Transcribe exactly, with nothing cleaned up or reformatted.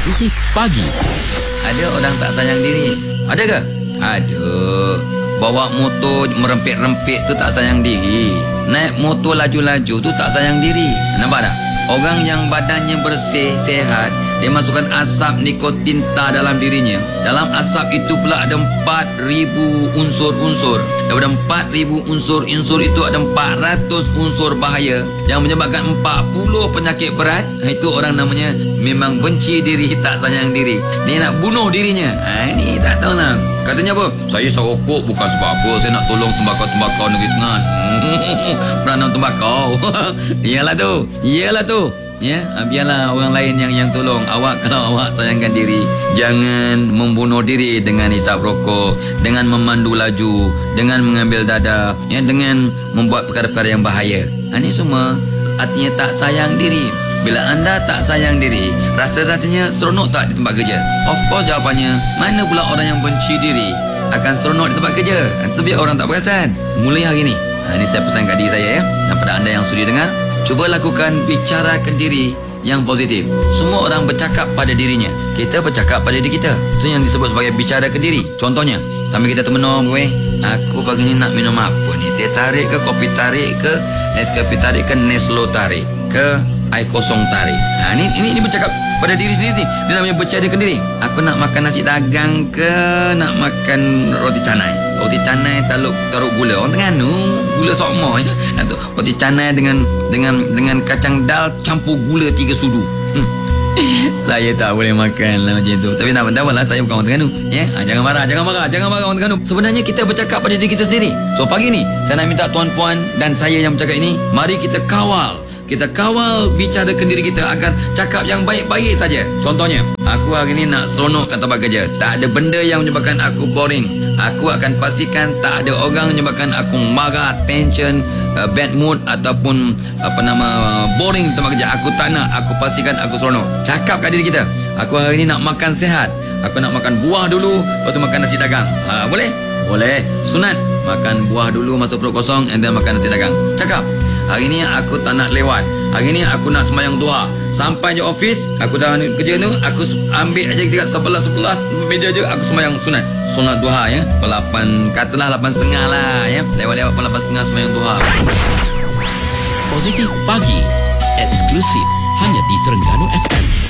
Positif Pagi. Ada orang tak sayang diri? Ada ke? Ada. Bawa motor merempit-rempit tu tak sayang diri. Naik motor laju-laju tu tak sayang diri. Nampak tak? Orang yang badannya bersih, sehat, dia masukkan asap nikotin tar dalam dirinya. Dalam asap itu pula ada empat ribu unsur-unsur. Daripada empat ribu unsur-unsur itu ada empat ratus unsur bahaya yang menyebabkan empat puluh penyakit berat. Itu orang namanya memang benci diri, tak sayang diri. Dia nak bunuh dirinya. Ha, ini tak tahu lah. Katanya apa? Saya serokok bukan sebab apa. Saya nak tolong tembakau-tembakau negeri Tengah. Peranan tembakau. Iyalah tu. Iyalah tu. Ya, biarlah orang lain yang yang tolong. Awak kalau awak sayangkan diri, jangan membunuh diri dengan hisap rokok, dengan memandu laju, dengan mengambil dada, ya, dengan membuat perkara-perkara yang bahaya. Ini semua artinya tak sayang diri. Bila anda tak sayang diri, rasa-rasanya seronok tak di tempat kerja? Of course jawapannya, mana pula orang yang benci diri akan seronok di tempat kerja? Itu biar orang tak perasan. Mulai hari ni, ha, ini saya pesan kat diri saya, ya, dan pada anda yang sudi dengar, cuba lakukan bicarakan diri yang positif. Semua orang bercakap pada dirinya, kita bercakap pada diri kita. Itu yang disebut sebagai bicarakan diri. Contohnya, sambil kita termenung, weh, aku pagi ni nak minum apa ni? Teh tarik ke, kopi tarik ke, Nescafe tarik ke, Neslo tarik ke, air kosong tarik. Ha, ini, ini ini bercakap pada diri sendiri. Dia namanya bercakap diri. Aku nak makan nasi dagang ke, nak makan roti canai. Roti canai taruh taruh gula. Orang Terengganu gula sokmo ya. Atau roti canai dengan dengan dengan kacang dal campur gula tiga sudu. Hmm. Saya tak boleh makan lah macam tu. Tapi tak apa lah, saya bukan orang Terengganu, ya. Ha, jangan marah, jangan marah, jangan marah orang Terengganu. Sebenarnya kita bercakap pada diri kita sendiri. So pagi ni saya nak minta tuan-puan dan saya yang bercakap ini, mari kita kawal. Kita kawal bicarakan diri kita agar cakap yang baik-baik saja. Contohnya, aku hari ni nak seronok kat tempat kerja. Tak ada benda yang menyebabkan aku boring. Aku akan pastikan tak ada orang menyebabkan aku marah, tension, uh, bad mood ataupun apa nama boring tempat kerja. Aku tak nak. Aku pastikan aku seronok. Cakap kat diri kita, aku hari ni nak makan sehat. Aku nak makan buah dulu, lepas tu makan nasi dagang. Ha, boleh? Boleh. Sunat. Makan buah dulu masuk perut kosong and then makan nasi dagang. Cakap, hari ni aku tak nak lewat. Hari ni aku nak sembahyang duha. Sampai je office, aku dah kerja tu, aku ambil aja dekat sebelah-sebelah meja je, aku sembahyang sunat. Sunat duha, ya. Pukul lapan, katalah lapan setengah lah, ya. Lewat-lewat pukul lapan setengah sembahyang duha. Positif Pagi. Eksklusif hanya di Terengganu F M.